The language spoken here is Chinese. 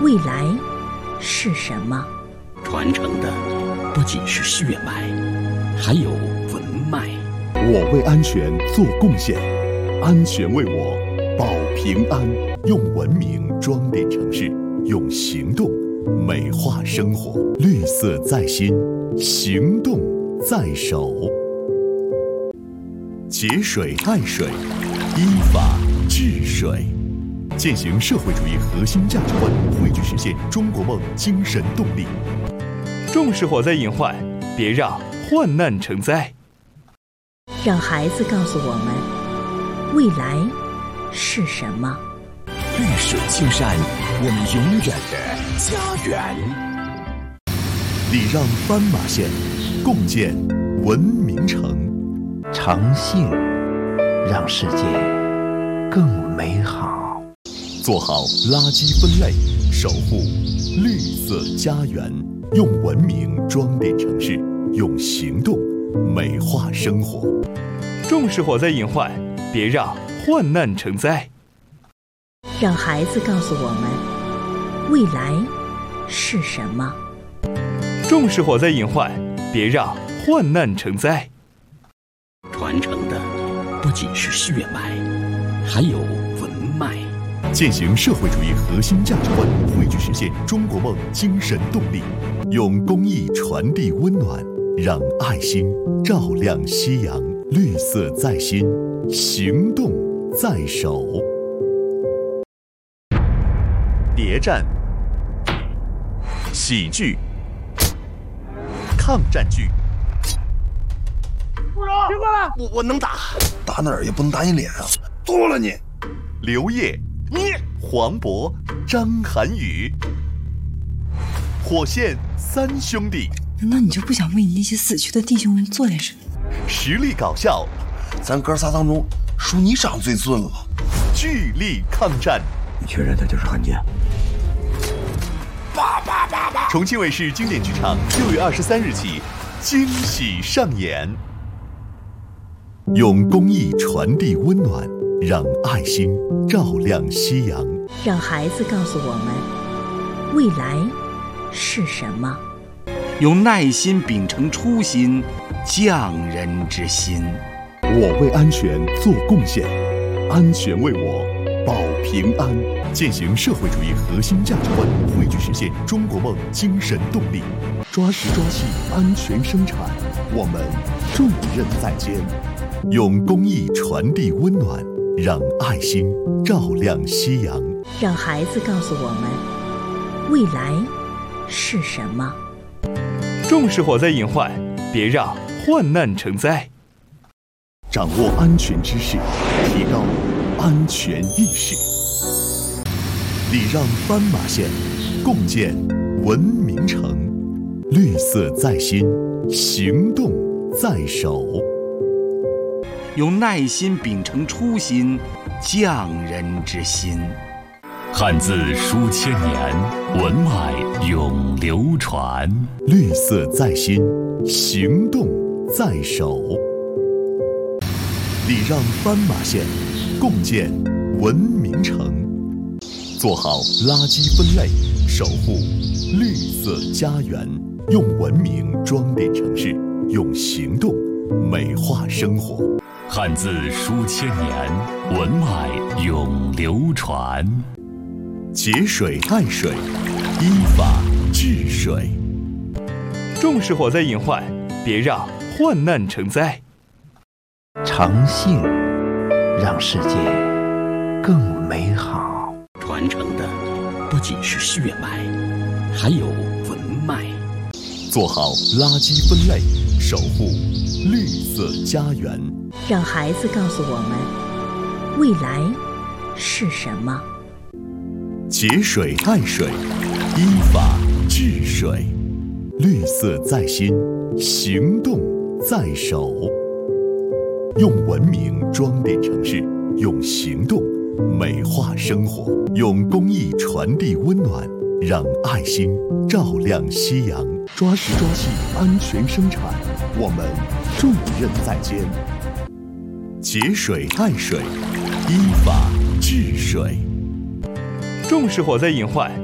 未来是什么？ 传承的不仅是血脉，还有文脉。 我为安全做贡献，安全为我保平安。用文明装点城市，用行动美化生活。绿色在心，行动在手。节水爱水，依法治水，践行社会主义核心价值观，汇聚实现中国梦精神动力。 重视火灾隐患，别让患难成灾。 让孩子告诉我们，未来是什么？ 绿水青山，我们永远的家园。 礼让斑马线，共建文明城。 诚信，让世界更美好。 做好垃圾分类，守护绿色家园。用文明装点城市，用行动美化生活。 重视火灾隐患，别让患难成灾。 让孩子告诉我们，未来是什么？ 重视火灾隐患，别让患难成灾。 传承的不仅是血脉，还有文脉。 践行社会主义核心价值观，汇聚实现中国梦精神动力。用公益传递温暖，让爱心照亮夕阳。绿色在心，行动在手。谍战、喜剧、抗战剧。 部长，别过来！ 我能打， 打哪儿也不能打你脸啊！剁了你！ 刘烨、黄渤、张涵予，火线三兄弟。 难道你就不想为你那些死去的弟兄们做点什么？ 实力搞笑， 咱哥仨当中，属你长最俊了。 巨力抗战。 你确认他就是汉奸？ 重庆卫视经典剧场6月23日起惊喜上演。用公益传递温暖，让爱心照亮夕阳。 让孩子告诉我们，未来是什么？ 用耐心秉承初心，匠人之心。 我为安全做贡献，安全为我保平安。践行社会主义核心价值观，汇聚实现中国梦精神动力。抓实抓细，安全生产，我们重任在肩。用公益传递温暖，让爱心照亮夕阳。 让孩子告诉我们，未来是什么？ 重视火灾隐患，别让患难成灾。 掌握安全知识，提高安全意识。礼让斑马线，共建文明城。绿色在心，行动在手。 用耐心秉承初心，匠人之心。 汉字书千年，文脉永流传。 绿色在心，行动在手。礼让斑马线，共建文明城。做好垃圾分类，守护绿色家园。用文明装点城市，用行动美化生活。 汉字书千年，文脉永流传。 节水爱水，依法治水。 重视火灾隐患，别让患难成灾。 诚信，让世界更美好。 传承的不仅是血脉，还有文脉。 做好垃圾分类，守护绿色家园。 让孩子告诉我们，未来是什么？ 节水爱水，依法治水。绿色在心，行动在手。用文明装点城市，用行动美化生活。用公益传递温暖，让爱心照亮夕阳。抓实抓细，安全生产，我们重任在肩。节水爱水，依法治水。 重视火灾隐患，